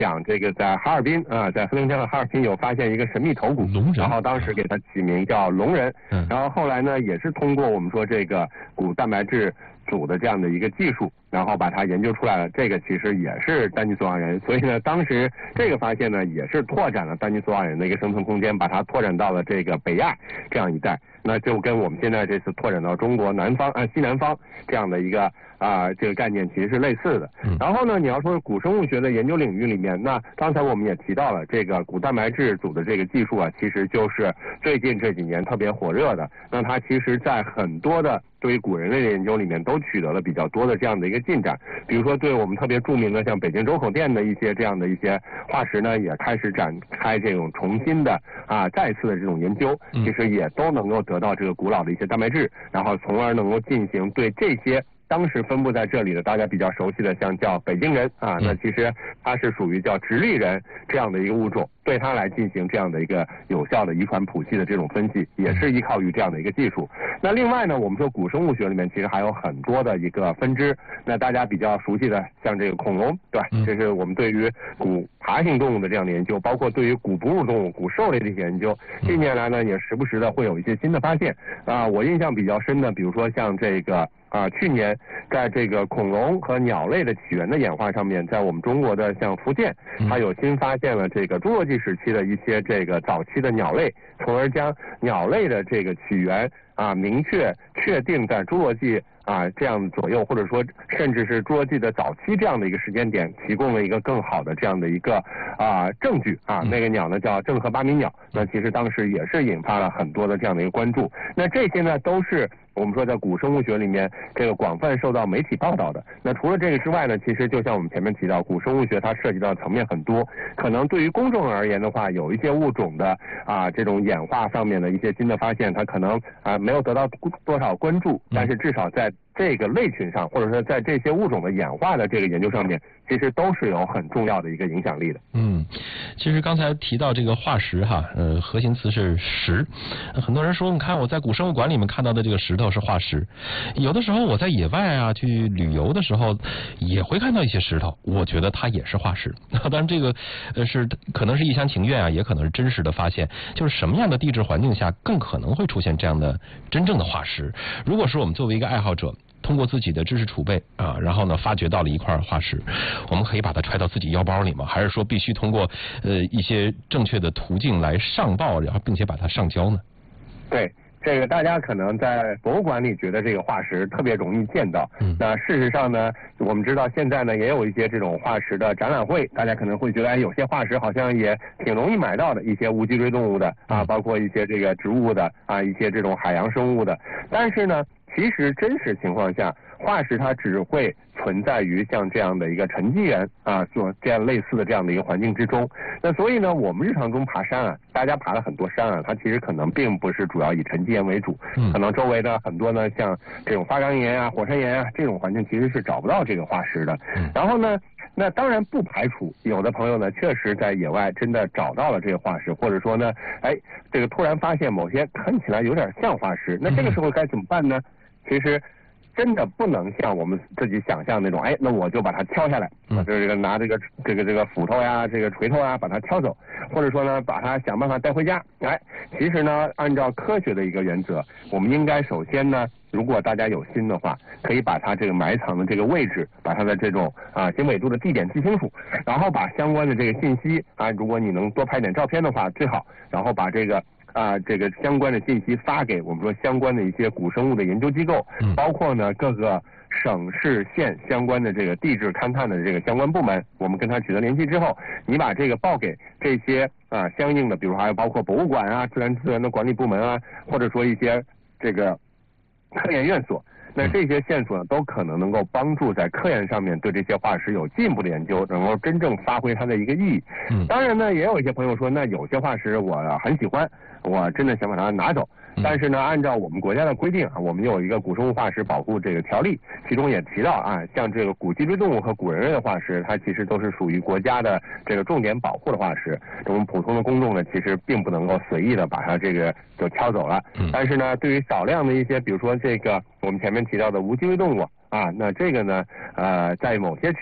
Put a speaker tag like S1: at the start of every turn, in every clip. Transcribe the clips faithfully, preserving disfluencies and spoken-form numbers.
S1: 讲这个在哈尔滨啊，在黑龙江的哈尔滨有发现一个神秘头骨，然后当时给它起名叫龙人，嗯、然后后来呢也是通过我们说这个骨蛋白质组的这样的一个技术，然后把它研究出来了。这个其实也是单极塑化人，所以呢，当时这个发现呢，也是拓展了单极塑化人的一个生存空间，把它拓展到了这个北亚这样一带。那就跟我们现在这次拓展到中国南方啊、西南方这样的一个啊、呃、这个概念其实是类似的。然后呢，你要说古生物学的研究领域里面，那刚才我们也提到了这个骨蛋白质组的这个技术啊，其实就是最近这几年特别火热的。那它其实在很多的对于古人类的研究里面都取得了比较多的这样的一个进展，比如说对我们特别著名的像北京周口店的一些这样的一些化石呢，也开始展开这种重新的啊再次的这种研究，其实也都能够得到这个古老的一些蛋白质，然后从而能够进行对这些当时分布在这里的大家比较熟悉的像叫北京人啊，那其实它是属于叫直立人这样的一个物种，对它来进行这样的一个有效的遗传谱系的这种分析，也是依靠于这样的一个技术。那另外呢，我们说古生物学里面其实还有很多的一个分支，那大家比较熟悉的像这个恐龙，对吧？这是我们对于古爬行动物的这样的研究，包括对于古哺乳动物、古兽类的一些研究，近年来呢也时不时的会有一些新的发现啊。我印象比较深的，比如说像这个啊，去年在这个恐龙和鸟类的起源的演化上面，在我们中国的像福建，它有新发现了这个侏罗纪时期的一些这个早期的鸟类，从而将鸟类的这个起源啊明确确定在侏罗纪啊这样左右，或者说甚至是侏罗纪的早期这样的一个时间点，提供了一个更好的这样的一个啊证据啊。那个鸟呢叫郑和巴米鸟，那其实当时也是引发了很多的这样的一个关注。那这些呢都是我们说在古生物学里面这个广泛受到媒体报道的。那除了这个之外呢，其实就像我们前面提到，古生物学它涉及到层面很多，可能对于公众而言的话，有一些物种的啊这种演化上面的一些新的发现，它可能啊没有得到多少关注，但是至少在这个类群上，或者说在这些物种的演化的这个研究上面，其实都是有很重要的一个影响力的。
S2: 嗯，其实刚才提到这个化石哈，呃，核心词是石。很多人说，你看我在古生物馆里面看到的这个石头是化石，有的时候我在野外啊去旅游的时候也会看到一些石头，我觉得它也是化石。当然这个呃是可能是一厢情愿啊，也可能是真实的发现。就是什么样的地质环境下更可能会出现这样的真正的化石？如果是我们作为一个爱好者，通过自己的知识储备啊，然后呢发掘到了一块化石，我们可以把它揣到自己腰包里吗？还是说必须通过呃一些正确的途径来上报，然后并且把它上交呢？
S1: 对。这个大家可能在博物馆里觉得这个化石特别容易见到，嗯，那事实上呢，我们知道现在呢也有一些这种化石的展览会，大家可能会觉得，哎，有些化石好像也挺容易买到的，一些无脊椎动物的啊，包括一些这个植物的啊，一些这种海洋生物的，但是呢，其实真实情况下，化石它只会存在于像这样的一个沉积岩啊，做这样类似的这样的一个环境之中。那所以呢，我们日常中爬山啊，大家爬了很多山啊，它其实可能并不是主要以沉积岩为主，可能周围的很多呢，像这种花岗岩啊、火山岩啊这种环境其实是找不到这个化石的。然后呢，那当然不排除有的朋友呢，确实在野外真的找到了这个化石，或者说呢，哎，这个突然发现某些看起来有点像化石，那这个时候该怎么办呢？其实真的不能像我们自己想象那种，哎，那我就把它挑下来，啊，就是这个拿这个这个这个斧头呀、这个锤头啊，把它挑走，或者说呢，把它想办法带回家。哎，其实呢，按照科学的一个原则，我们应该首先呢，如果大家有心的话，可以把它这个埋藏的这个位置，把它的这种啊经纬度的地点记清楚，然后把相关的这个信息啊，如果你能多拍点照片的话最好，然后把这个。啊，这个相关的信息发给我们说相关的一些古生物的研究机构，嗯、包括呢各个省市县相关的这个地质勘探的这个相关部门，我们跟他取得联系之后，你把这个报给这些啊相应的，比如还有包括博物馆啊、自然资源的管理部门啊，或者说一些这个科研院所。那这些线索呢，都可能能够帮助在科研上面对这些化石有进一步的研究，能够真正发挥它的一个意义。嗯，当然呢，也有一些朋友说，那有些化石我很喜欢，我真的想把它拿走。但是呢，按照我们国家的规定啊，我们有一个古生物化石保护这个条例，其中也提到啊，像这个古脊椎动物和古人类的化石，它其实都是属于国家的这个重点保护的化石。我们普通的公众呢，其实并不能够随意的把它这个就挑走了。但是呢，对于少量的一些，比如说这个我们前面提到的无脊椎动物啊，那这个呢，呃，在某些区域。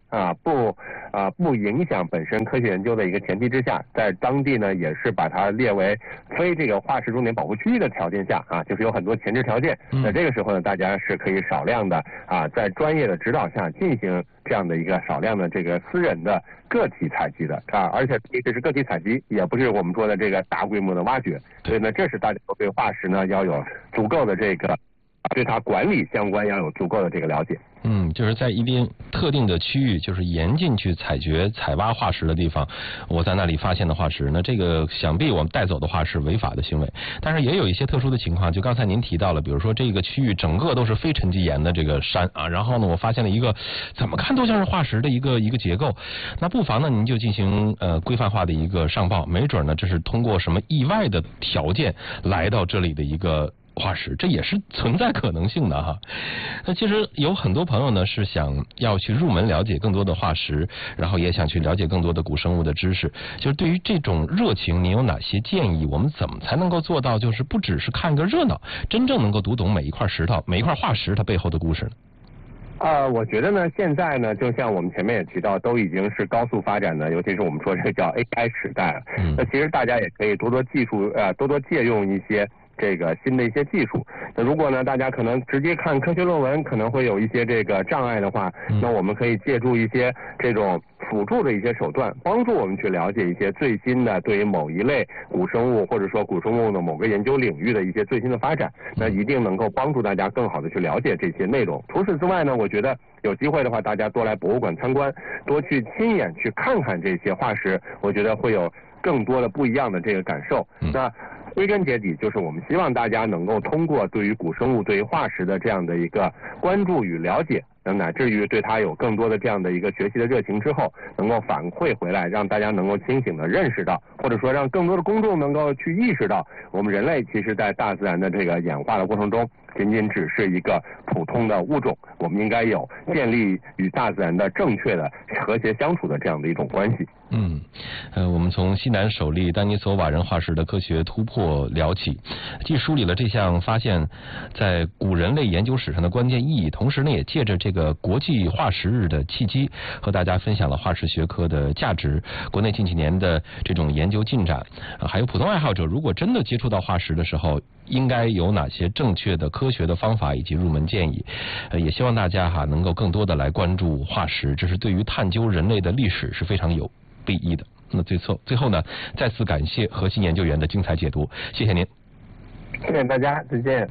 S1: 啊不啊不影响本身科学研究的一个前提之下，在当地呢也是把它列为非这个化石重点保护区域的条件下啊，就是有很多前置条件。那这个时候呢，大家是可以少量的啊，在专业的指导下进行这样的一个少量的这个私人的个体采集的啊，而且这是个体采集，也不是我们说的这个大规模的挖掘。所以呢，这是大家对化石呢要有足够的这个对它管理相关要有足够的这个了解。
S2: 嗯，就是在一定特定的区域，就是严禁去采掘、采挖化石的地方，我在那里发现的化石，那这个想必我们带走的话是违法的行为。但是也有一些特殊的情况，就刚才您提到了，比如说这个区域整个都是非沉积岩的这个山啊，然后呢，我发现了一个怎么看都像是化石的一个一个结构，那不妨呢您就进行呃规范化的一个上报，没准呢这是通过什么意外的条件来到这里的一个化石，这也是存在可能性的哈。那其实有很多朋友呢是想要去入门了解更多的化石，然后也想去了解更多的古生物的知识。就是对于这种热情，您有哪些建议？我们怎么才能够做到，就是不只是看个热闹，真正能够读懂每一块石头、每一块化石它背后的故事呢？
S1: 呃，我觉得呢，现在呢，就像我们前面也提到，都已经是高速发展的，尤其是我们说这个叫 A I 时代了。嗯。那其实大家也可以多多技术呃，多多借用一些这个新的一些技术。那如果呢，大家可能直接看科学论文可能会有一些这个障碍的话，嗯、那我们可以借助一些这种辅助的一些手段，帮助我们去了解一些最新的对于某一类古生物或者说古生物的某个研究领域的一些最新的发展，那一定能够帮助大家更好的去了解这些内容。除此之外呢，我觉得有机会的话，大家多来博物馆参观，多去亲眼去看看这些化石，我觉得会有更多的不一样的这个感受。那归根结底，就是我们希望大家能够通过对于古生物、对于化石的这样的一个关注与了解，乃至于对它有更多的这样的一个学习的热情之后，能够反馈回来，让大家能够清醒的认识到，或者说让更多的公众能够去意识到，我们人类其实在大自然的这个演化的过程中，仅仅只是一个普通的物种，我们应该有建立与大自然的正确的和谐相处的这样的一种关系。
S2: 嗯，呃，我们从西南首例丹尼索瓦人化石的科学突破聊起，既梳理了这项发现在古人类研究史上的关键意义，同时呢，也借着这个国际化石日的契机，和大家分享了化石学科的价值，国内近几年的这种研究进展，啊、还有普通爱好者如果真的接触到化石的时候，应该有哪些正确的科学的方法以及入门建议？呃，也希望大家哈能够更多的来关注化石，这是对于探究人类的历史是非常有裨益的。那最后最后呢，再次感谢核心研究员的精彩解读，谢谢您。
S1: 谢谢大家，再见。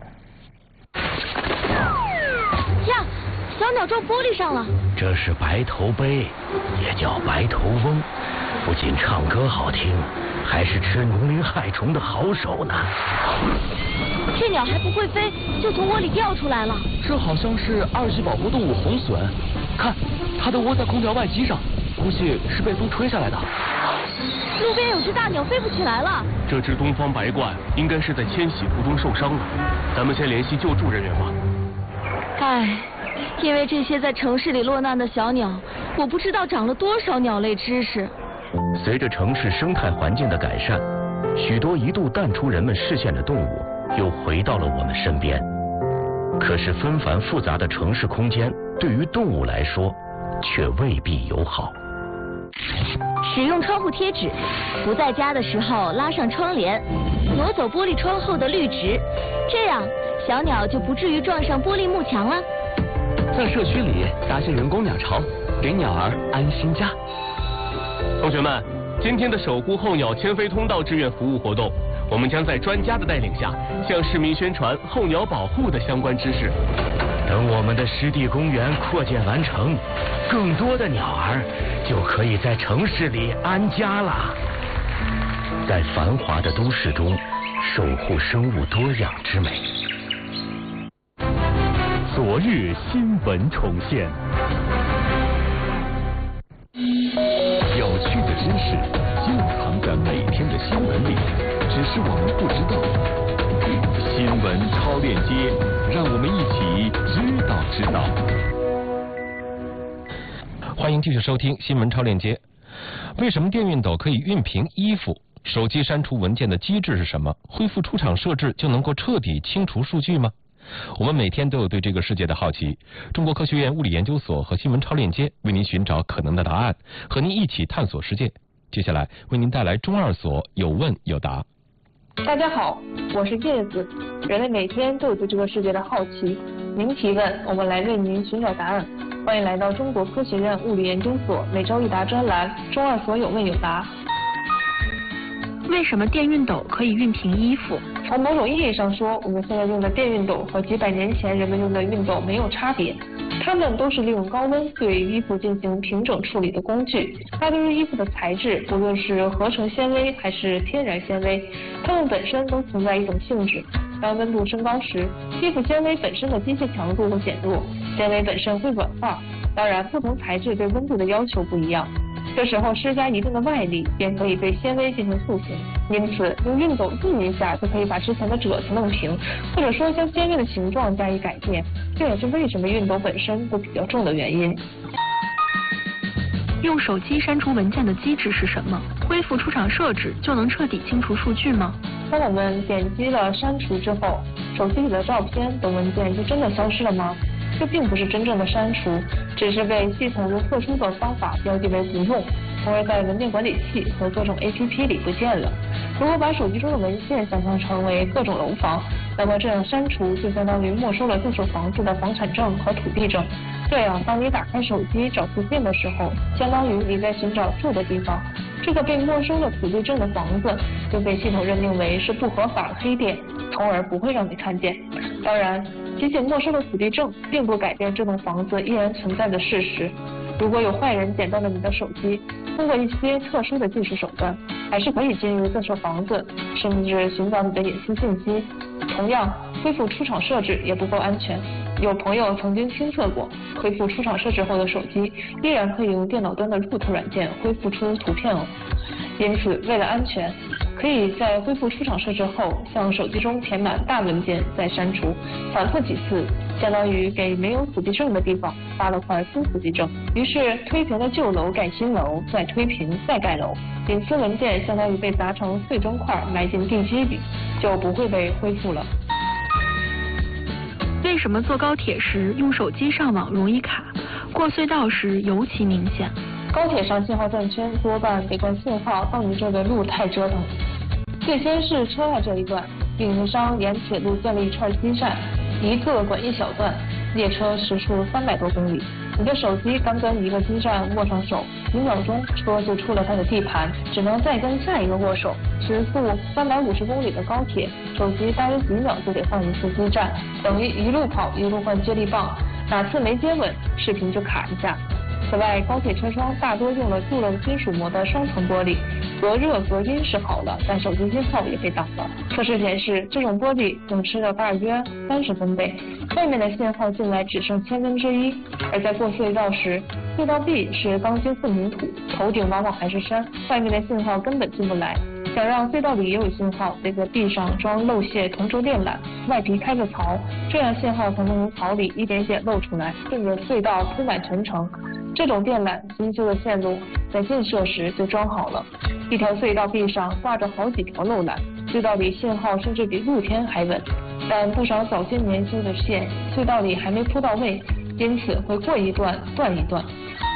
S3: 呀，小鸟撞玻璃上了。
S4: 这是白头鹎，也叫白头翁，不仅唱歌好听，还是吃农林害虫的好手呢。
S3: 这鸟还不会飞，就从窝里掉出来了。
S5: 这好像是二级保护动物红隼，看，它都窝在空调外机上，估计是被风吹下来的。
S3: 路边有只大鸟飞不起来了。
S5: 这只东方白鹳应该是在迁徙途中受伤了，咱们先联系救助人员吧。
S3: 唉，因为这些在城市里落难的小鸟，我不知道长了多少鸟类知识。
S4: 随着城市生态环境的改善，许多一度淡出人们视线的动物又回到了我们身边。可是纷繁复杂的城市空间对于动物来说却未必友好。
S3: 使用窗户贴纸，不在家的时候拉上窗帘，挪走玻璃窗后的绿植，这样小鸟就不至于撞上玻璃幕墙了。
S5: 在社区里搭些人工鸟巢，给鸟儿安心家。同学们，今天的守护候鸟迁飞通道志愿服务活动，我们将在专家的带领下，向市民宣传候鸟保护的相关知识。
S4: 等我们的湿地公园扩建完成，更多的鸟儿就可以在城市里安家了。在繁华的都市中，守护生物多样之美。
S6: 昨日新闻重现，有趣的知识就藏在每天的新闻里，只是我们不知道。新闻超链接，让我们一起知道知道。
S2: 欢迎继续收听新闻超链接。为什么电熨斗可以熨平衣服？手机删除文件的机制是什么？恢复出厂设置就能够彻底清除数据吗？ 我们每天都有对这个世界的好奇。中国科学院物理研究所和新闻超链接为您寻找可能的答案，和您一起探索世界。接下来为您带来中二所有问有答。
S7: 大家好，我是叶子。人类每天都有对这个世界的好奇，您提问，我们来为您寻找答案。欢迎来到中国科学院物理研究所每周一答专栏中二所有问有答。
S8: 为什么电熨斗可以熨平衣服？
S7: 从某种意义上说，我们现在用的电熨斗和几百年前人们用的熨斗没有差别，它们都是利用高温对衣服进行平整处理的工具。它对于衣服的材质，不论是合成纤维还是天然纤维，它们本身都存在一种性质。当温度升高时，衣服纤维本身的机械强度会减弱，纤维本身会软化。当然，不同材质对温度的要求不一样。这时候施加一定的外力，便可以对纤维进行塑形。因此，用熨斗熨一下就可以把之前的褶子弄平，或者说将纤维的形状加以改变。这也是为什么熨斗本身都比较重的原因。
S8: 用手机删除文件的机制是什么？恢复出厂设置就能彻底清除数据吗？
S7: 当我们点击了删除之后，手机里的照片等文件就真的消失了吗？这并不是真正的删除，只是被系统用特殊的方法标记为不用，从而在文件管理器和各种 A P P 里不见了。如果把手机中的文件想象成为各种楼房，那么这样删除就相当于没收了这所房子的房产证和土地证。这样，当你打开手机找附近的时候，相当于你在寻找住的地方。这个被没收了土地证的房子就被系统认定为是不合法的黑店，从而不会让你看见。当然，仅仅没收了土地证，并不改变这栋房子依然存在的事实。如果有坏人捡到了你的手机，通过一些特殊的技术手段，还是可以进入这所房子，甚至寻找你的隐私信息。同样，恢复出厂设置也不够安全。有朋友曾经亲测过，恢复出厂设置后的手机依然可以用电脑端的 root 软件恢复出图片哦。因此，为了安全，可以在恢复出厂设置后，向手机中填满大文件再删除，反复几次，相当于给没有土地证的地方发了块新土地证。于是推平了旧楼盖新楼，再推平再盖楼，隐私文件相当于被砸成碎砖块埋进地基里，就不会被恢复了。
S8: 为什么坐高铁时用手机上网容易卡，过隧道时尤其明显？
S7: 高铁上信号断圈多半得怪信号到你这个路太折腾。最先是车外这一段，运营商沿铁路建了一串基站，一个管一小段，列车时速三百多公里。你的手机刚跟一个基站握上手，几秒钟车就出了它的地盘，只能再跟下一个握手。时速三百五十公里的高铁，手机大约几秒就得换一次基站，等于一路跑一路换接力棒，哪次没接稳，视频就卡一下。此外，高铁车窗大多用了镀了金属膜的双层玻璃，隔热隔音是好了，但手机信号也被挡了。测试显示，这种玻璃能吃了大约三十分贝，外面的信号进来只剩千分之一。而在过隧道时，隧道壁是钢筋混凝土，头顶往往还是山，外面的信号根本进不来。想让隧道里也有信号，得在壁上装漏泄同轴电缆，外皮开个槽，这样信号才能从槽里一点点漏出来，顺着隧道铺满全程。这种电缆新修的线路在建设时就装好了，一条隧道壁上挂着好几条漏缆，隧道里信号甚至比露天还稳。但不少早些年修的线，隧道里还没铺到位，因此会过一段断一段。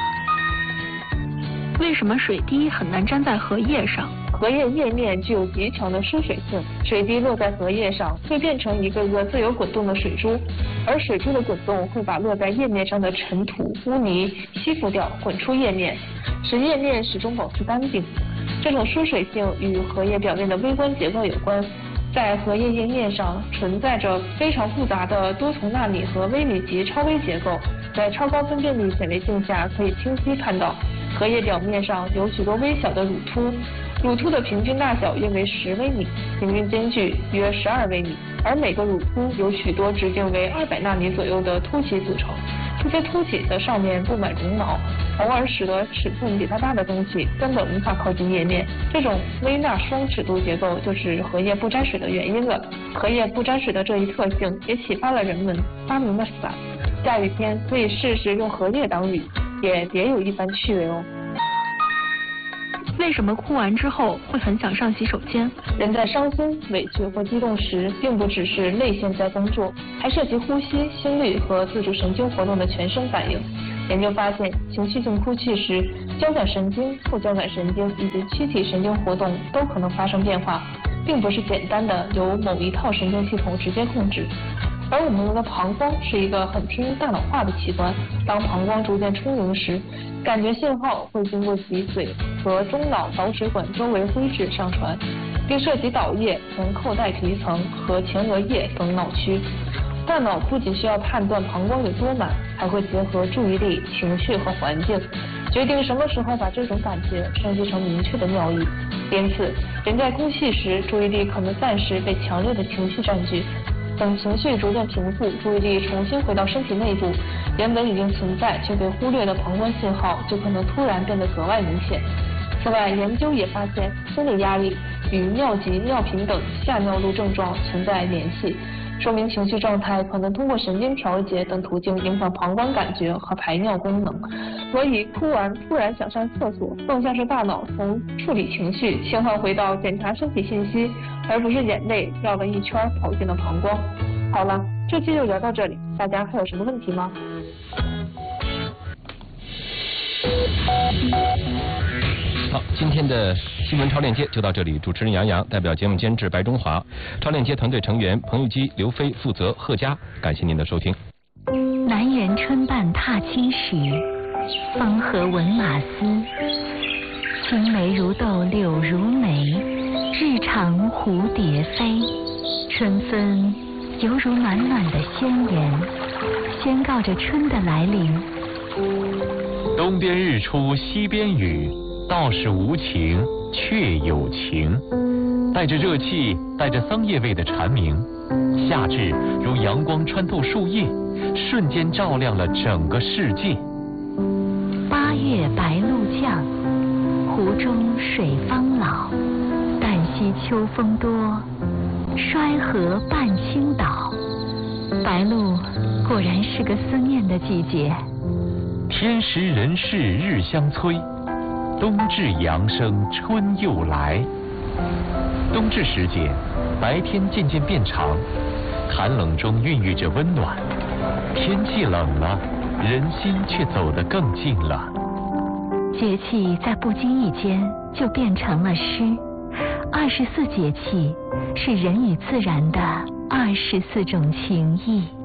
S8: 为什么水滴很难粘在荷叶上？
S7: 荷叶叶面具有极强的疏水性，水滴落在荷叶上会变成一个个自由滚动的水珠，而水珠的滚动会把落在叶面上的尘土、污泥吸附掉，滚出叶面，使叶面始终保持干净。这种疏水性与荷叶表面的微观结构有关。在荷叶叶面上存在着非常复杂的多重纳米和微米级超微结构，在超高分辨率显微镜下可以清晰看到，荷叶表面上有许多微小的乳突，乳突的平均大小约为十微米，平均间距约十二微米，而每个乳突有许多直径为二百纳米左右的凸起组成。这些凸起的上面布满绒毛，从而使得尺寸比它大的东西根本无法靠近叶面。这种微纳双尺度结构就是荷叶不沾水的原因了。荷叶不沾水的这一特性也启发了人们发明了伞。下雨天可以试试用荷叶挡雨，也别有一番趣味哦。
S8: 为什么哭完之后会很想上洗手间？
S7: 人在伤心、委屈或激动时，并不只是泪腺在工作，还涉及呼吸、心率和自主神经活动的全身反应。研究发现，情绪性哭泣时，交感神经、副交感神经以及躯体神经活动都可能发生变化，并不是简单的由某一套神经系统直接控制。而我们的膀胱是一个很偏大脑化的器官，当膀胱逐渐充盈时，感觉信号会经过脊髓和中脑导水管周围灰质上传，并涉及岛叶、前扣带皮层和前额叶等脑区。大脑不仅需要判断膀胱有多满，还会结合注意力、情绪和环境，决定什么时候把这种感觉升级成明确的尿意。因此，人在哭泣时，注意力可能暂时被强烈的情绪占据。等情绪逐渐平复，注意力重新回到身体内部，原本已经存在却被忽略的膀胱信号就可能突然变得格外明显。此外，研究也发现，心理压力与尿急、尿频等下尿路症状存在联系，说明情绪状态可能通过神经调节等途径影响膀胱感觉和排尿功能。所以，哭完突然想上厕所，更像是大脑从处理情绪切换回到检查身体信息，而不是眼泪绕了一圈跑进了膀胱。好了，这期就聊到这里，大家还有什么问题吗？
S2: 好，今天的新闻超链接就到这里。主持人杨洋，代表节目监制白中华，超链接团队成员彭玉基、刘飞，负责贺佳。感谢您的收听。
S9: 南园春半踏青时，风和闻马嘶。青梅如豆柳如眉，日长蝴蝶飞。春分犹如暖暖的宣言，宣告着春的来临。
S6: 东边日出西边雨，道是无晴却有晴。带着热气，带着桑叶味的蝉鸣，夏至如阳光穿透树叶，瞬间照亮了整个世界。
S9: 八月白露降，湖中水方老。旦夕秋风多，衰河半倾倒。白露果然是个思念的季节。
S6: 天时人事日相催，冬至阳生春又来。冬至时节，白天渐渐变长，寒冷中孕育着温暖。天气冷了，人心却走得更近了。
S9: 节气在不经意间就变成了诗。二十四节气是人与自然的二十四种情谊。